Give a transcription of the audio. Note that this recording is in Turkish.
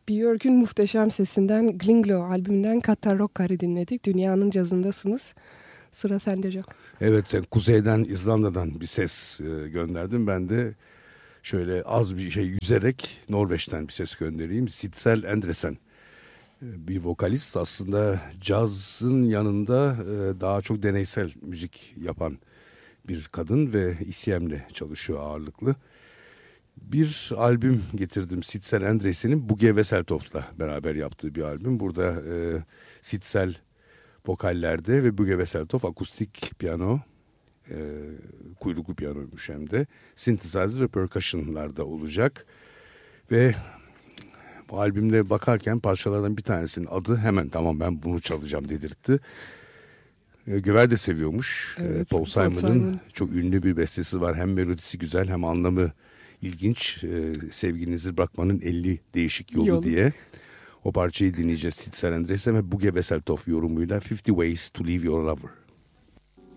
Björk'ün muhteşem sesinden Glinglo albümünden Katarrokkari dinledik. Dünyanın cazındasınız. Sıra sende Can. Evet, sen kuzeyden, İzlanda'dan bir ses gönderdin. Ben de şöyle az bir şey yüzerek Norveç'ten bir ses göndereyim. Sitzel Andresen, bir vokalist, aslında cazın yanında daha çok deneysel müzik yapan bir kadın ve ICM'le çalışıyor ağırlıklı. Bir albüm getirdim, Sitzel Andresen'in Bugge Wesseltoft'la beraber yaptığı bir albüm. Burada Sitzel vokallerde ve Bugge Wesseltoft akustik piyano, e, kuyruklu piyanoymuş hem de, synthesizer ve percussion'larda olacak. Ve bu albümle bakarken parçalardan bir tanesinin adı hemen tamam ben bunu çalacağım dedirtti. Göver de seviyormuş. Evet, Paul Paul Simon'ın Simon. çok ünlü bir bestesi var. Hem melodisi güzel hem anlamı ilginç. Sevgilinizi bırakmanın 50 değişik yolu diye. O parçayı dinleyeceğiz. Sitzel Andresen ve Bugge Wesseltoft yorumuyla 50 Ways to Leave Your Lover.